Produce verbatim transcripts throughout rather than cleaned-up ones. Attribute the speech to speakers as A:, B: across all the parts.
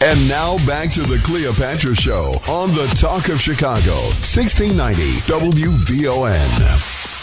A: And now back to the Cleopatra Show on the Talk of Chicago, sixteen ninety W V O N.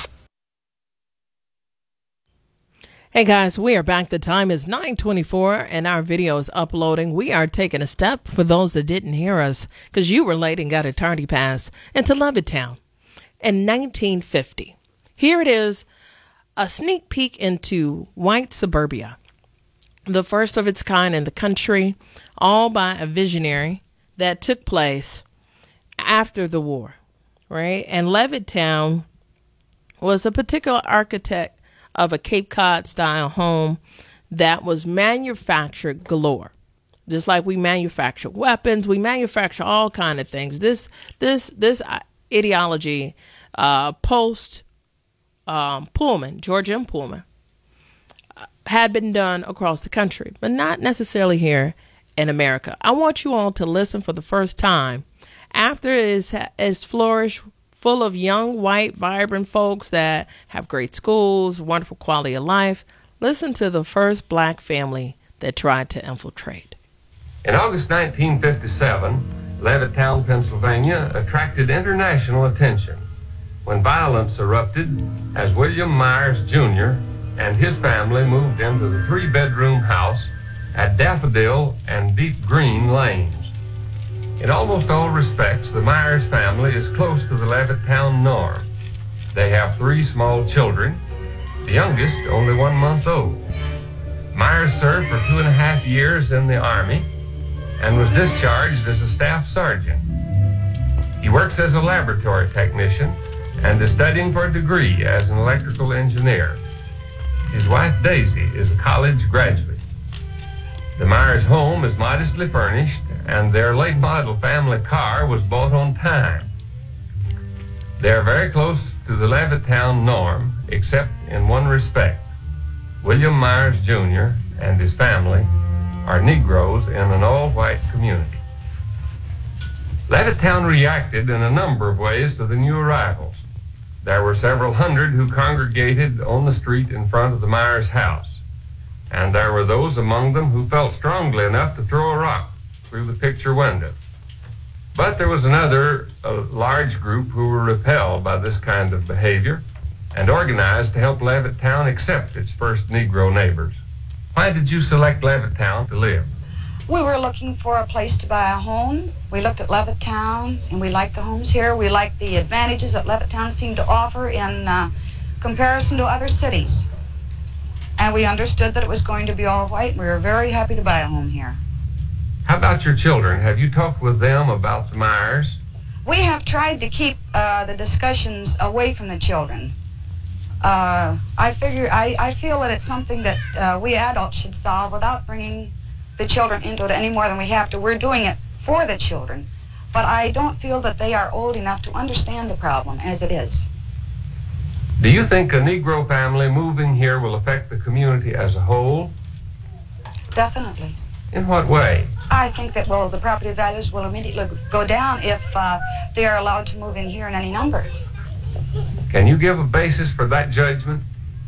B: Hey guys, we are back. The time is nine twenty-four and our video is uploading. We are taking a step for those that didn't hear us because you were late and got a tardy pass into Levittown in nineteen fifty. Here it is, a sneak peek into white suburbia, the first of its kind in the country, all by a visionary that took place after the war, right? And Levittown was a particular architect of a Cape Cod style home that was manufactured galore. Just like we manufacture weapons, we manufacture all kind of things. This this this ideology uh, post um, Pullman, George M. Pullman, uh, had been done across the country, but not necessarily here in America. I want you all to listen for the first time after it is, is flourished, full of young, white, vibrant folks that have great schools, wonderful quality of life. Listen to the first black family that tried to infiltrate.
C: In August nineteen fifty-seven, Levittown, Pennsylvania attracted international attention when violence erupted as William Myers Junior and his family moved into the three-bedroom house at Daffodil and Deep Green Lanes. In almost all respects, the Myers family is close to the Levittown norm. They have three small children, the youngest only one month old. Myers served for two and a half years in the Army and was discharged as a staff sergeant. He works as a laboratory technician and is studying for a degree as an electrical engineer. His wife, Daisy, is a college graduate. The Myers home is modestly furnished, and their late model family car was bought on time. They are very close to the Levittown norm, except in one respect. William Myers Junior and his family are Negroes in an all-white community. Levittown reacted in a number of ways to the new arrivals. There were several hundred who congregated on the street in front of the Myers house, and there were those among them who felt strongly enough to throw a rock through the picture window. But there was another a large group who were repelled by this kind of behavior and organized to help Levittown accept its first Negro neighbors. Why did you select Levittown to live?
D: We were looking for a place to buy a home. We looked at Levittown, and we liked the homes here. We liked the advantages that Levittown seemed to offer in uh, comparison to other cities. And we understood that it was going to be all white. We were very happy to buy a home here.
C: How about your children? Have you talked with them about the Myers?
D: We have tried to keep uh, the discussions away from the children. Uh, I figure, I, I feel that it's something that uh, we adults should solve without bringing the children into it any more than we have to. We're doing it for the children, but I don't feel that they are old enough to understand the problem as it is.
C: Do you think a Negro family moving here will affect the community as a whole?
D: Definitely.
C: In what way?
D: I think that, well, the property values will immediately go down if uh, they are allowed to move in here in any number.
C: Can you give a basis for that judgment?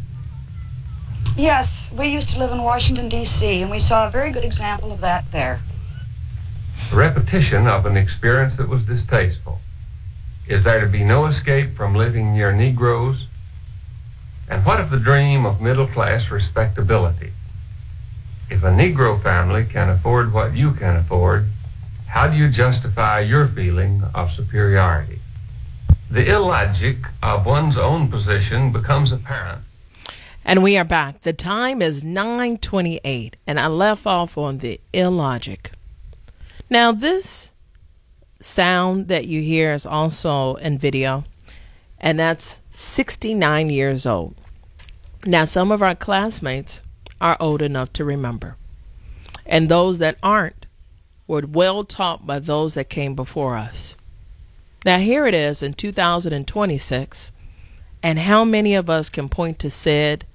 D: Yes, we used to live in Washington, D C, and we saw a very good example of that there.
C: A repetition of an experience that was distasteful. Is there to be no escape from living near Negroes? And what of the dream of middle-class respectability? If a Negro family can afford what you can afford, how do you justify your feeling of superiority? The illogic of one's own position becomes apparent.
B: And we are back. The time is nine twenty-eight, and I left off on the illogic. Now, this sound that you hear is also in video, and that's sixty-nine years old. Now, some of our classmates are old enough to remember, and those that aren't were well taught by those that came before us. Now, here it is in two thousand twenty-six, and how many of us can point to said